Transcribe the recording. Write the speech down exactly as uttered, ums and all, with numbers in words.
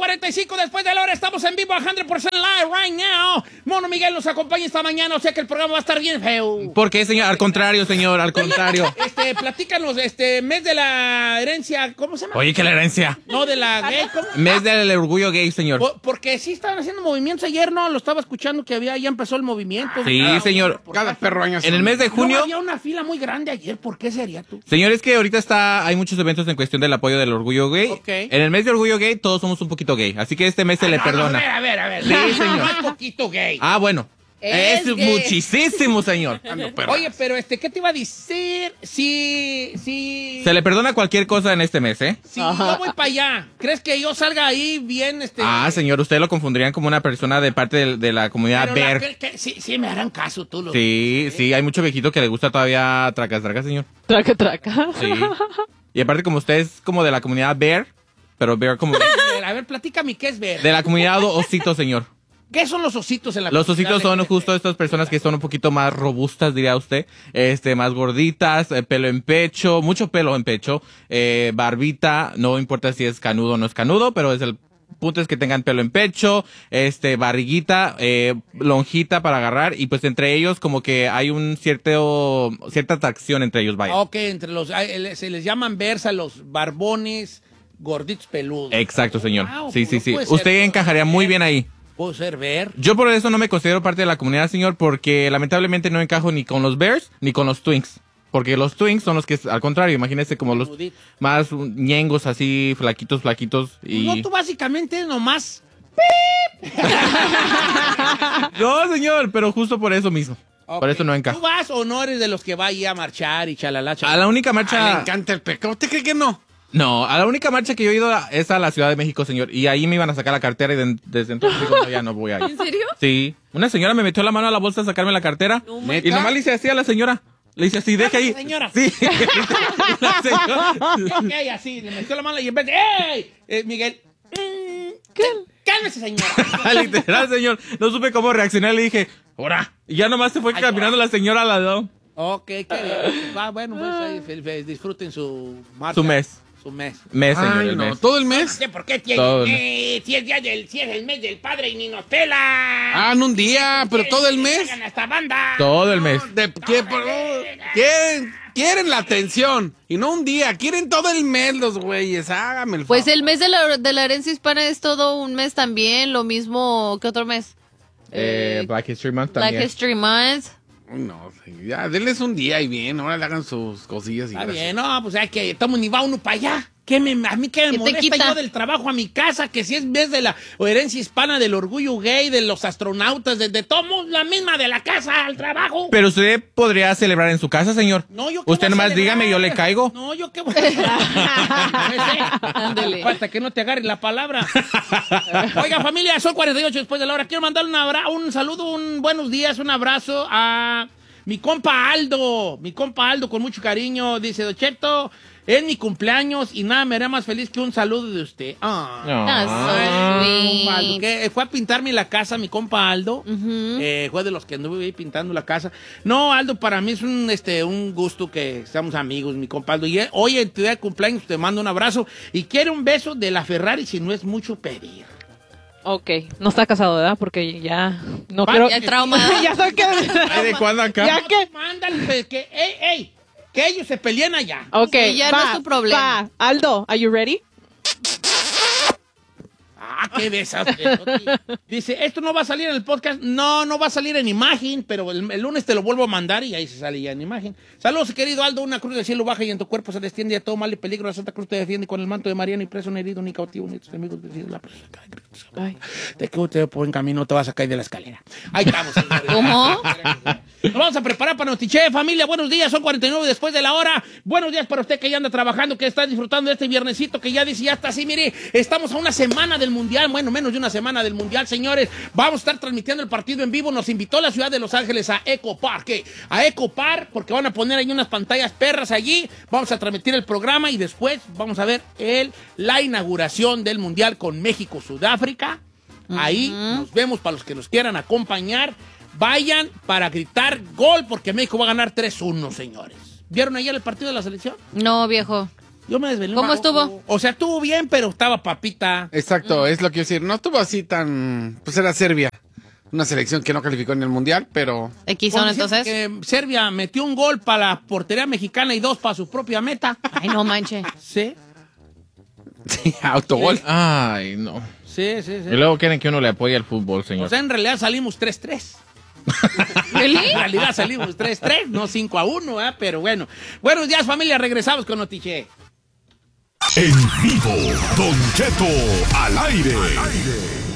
cuarenta y cinco después de la hora, estamos en vivo a cien por ciento live right now. Mono Miguel nos acompaña esta mañana, o sea que el programa va a estar bien feo. ¿Por qué, señor? Al contrario, señor, al contrario. Este, platícanos, este, mes de la herencia, ¿cómo se llama? Oye, ¿qué la herencia? No, de la gay, ¿cómo? Mes del orgullo gay, señor. Por, porque sí estaban haciendo movimientos ayer, ¿no? Lo estaba escuchando que había, ya empezó el movimiento. Sí, Ah, señor. Cada perro año. En el mes de junio... No, había una fila muy grande ayer, ¿por qué sería tú? Señor, es que ahorita está, hay muchos eventos en cuestión del apoyo del orgullo gay. Okay. En el mes de orgullo gay todos somos un poquito gay, así que este mes se Ah, le no, perdona. No, a ver, a ver, a ver. Sí, señor. No es poquito gay. Ah, bueno. Es Es, gay. muchísimo, señor. Oye, pero este, ¿qué te iba a decir? Si, si... Se le perdona cualquier cosa en este mes, ¿eh? Si yo voy para allá, ¿crees que yo salga ahí bien, este... Ah, señor, usted lo confundirían como una persona de parte de, de la comunidad pero la- bear. que- que- sí, sí, me harán caso tú. Los... Sí, sí, hay mucho viejito que le gusta todavía tracas, tracas, señor. Traca, traca. Sí. Y aparte como usted es como de la comunidad bear, pero bear como de, A ver, platícame, ¿qué es ver? de la comunidad osito, señor. ¿Qué son los ositos en la Los comunidad ositos son L G B T? justo estas personas que son un poquito más robustas, diría usted, este, más gorditas, eh, pelo en pecho, mucho pelo en pecho, eh, barbita, no importa si es canudo o no es canudo, pero es el punto es que tengan pelo en pecho, este, barriguita, eh, lonjita para agarrar, y pues entre ellos como que hay un cierto, cierta atracción entre ellos, vaya. Ok, entre los... ah, el- se les llaman versa los barbones gorditos peludos. Exacto, señor. Wow, Sí, sí, no sí. puede ser. Usted encajaría muy bien ahí. Puedo ser ver. Yo por eso no me considero parte de la comunidad, señor, porque lamentablemente no encajo ni con los Bears ni con los Twinks. Porque los Twinks son los que, al contrario, imagínese como los Peluditos. más ñengos así, flaquitos, flaquitos. Y... No, tú básicamente nomás... No, señor, pero justo por eso mismo. Ok. Por eso no ¿Tú encajo. vas o no eres de los que va ahí a marchar y chalala, A chalala? la única Ah, marcha... le encanta el pecado. ¿Usted cree que no? No, a la única marcha que yo he ido es a la Ciudad de México, señor. Y ahí me iban a sacar la cartera y de- desde entonces digo, no, ya no voy ahí. ¿En serio? Sí. Una señora me metió la mano a la bolsa a sacarme la cartera. No, y ¿neta? nomás le hice así a la señora. Le hice así, deja ahí. señora. Sí. Y la señora- Ok, así, le metió la mano y en vez de... ¡Ey! Eh, Miguel... mm, ¡Cálmese, señora! Literal, señor. No supe cómo reaccionar. Le dije, ¡hora! Y ya nomás se fue Ay, caminando la señora al lado. Ok, qué bien. Va, bueno, pues ahí, fe- fe- disfruten su marcha. Su mes. Su mes. Mes, señor, Ay, el no. mes. ¿Todo el mes? ¿Qué? ¿Por qué tiene Todo. mes? Si es, día del, si es el mes del padre y ni nos pela. Ah, no un día, pero todo el mes. Hagan esta banda. Todo el mes. De- ¿qué- por- quieren, quieren la atención. Y no un día. Quieren todo el mes los güeyes. Hágame el Pues favor. el mes de la, de la herencia hispana es todo un mes también, lo mismo que otro mes. Eh, Eh, Black History Month Black también. History Month. Uy, no, sí, ya, denles un día y bien. Ahora le hagan sus cosillas y Está gracias. bien, no, pues hay que... Estamos ni va uno para allá. ¿Qué me, a mí qué me ¿Qué te molesta quita? yo del trabajo a mi casa? Que si es vez de la herencia hispana, del orgullo gay, de los astronautas, de, de todo, la misma de la casa al trabajo. Pero usted podría celebrar en su casa, señor. No, yo qué Usted voy a nomás celebrar. dígame, yo le caigo. No, yo qué voy a Ándele. Falta que no te agarre la palabra. Oiga, familia, son cuarenta y ocho después de la hora. Quiero mandarle un, abra un saludo, un buenos días, un abrazo a mi compa Aldo. Mi compa Aldo, con mucho cariño. Dice, Don Cheto, es mi cumpleaños y nada me hará más feliz que un saludo de usted. Ah. Ah, so sweet. Aldo, que fue a pintarme la casa, mi compa Aldo. Ujú. Eh, fue de los que anduve ahí pintando la casa. No, Aldo, para mí es un, este, un gusto que seamos amigos, mi compa Aldo. Y eh, hoy en tu día de cumpleaños te mando un abrazo y quiero un beso de la Ferrari si no es mucho pedir. Ok, no está casado, ¿verdad? Porque ya no Va, quiero... ya El trauma. ya sé que... Ay, ¿de cuándo acá? Ya que... Mándale, pues, que, ey, ey, que ellos se peleen allá. Ok, Sí, ya no va, es tu problema. va. Aldo, are you ready? Ah, qué besas. Dice, ¿esto no va a salir en el podcast? No, no va a salir en imagen, pero el, el lunes te lo vuelvo a mandar y ahí se sale ya en imagen. Saludos, querido Aldo. Una cruz del cielo baja y en tu cuerpo se desciende a todo mal y peligro. La Santa Cruz te defiende con el manto de María, ni preso, ni herido, ni cautivo, ni tus enemigos vencidos. La presión cae, Ay. te quedo te buen camino, te vas a caer de la escalera. Ahí estamos. señores. ¿Cómo? Nos vamos a preparar para Notiche, familia. Buenos días, son cuarenta y nueve después de la hora. Buenos días para usted que ya anda trabajando, que está disfrutando de este viernesito, que ya dice, ya está así, mire, estamos a una semana del Mundial, bueno, menos de una semana del Mundial, señores. Vamos a estar transmitiendo el partido en vivo. Nos invitó la ciudad de Los Ángeles a Eco Park, ¿qué? A Eco Park, porque van a poner ahí unas pantallas perras allí. Vamos a transmitir el programa y después vamos a ver el, la inauguración del Mundial con México, Sudáfrica. Ahí nos vemos para los que nos quieran acompañar. Vayan para gritar gol porque México va a ganar tres uno, señores. ¿Vieron ayer el partido de la selección? No, viejo. Yo me desvelé. ¿Cómo o- estuvo? O, o sea, estuvo bien, pero estaba papita. Exacto, es lo que quiero decir. No estuvo así tan... Pues era Serbia. Una selección que no calificó en el Mundial, pero... X son Con decir entonces. Que Serbia metió un gol para la portería mexicana y dos para su propia meta. Ay, no manche. Sí, Sí, autogol. Ay, no. sí, sí, sí. Y luego quieren que uno le apoye al fútbol, señor. O sea, en realidad salimos tres tres. ¿Really? En realidad salimos tres tres, no cinco a uno, ¿eh? Pero bueno. Buenos días, familia. Regresamos con Notiche. En vivo, Don Cheto al aire.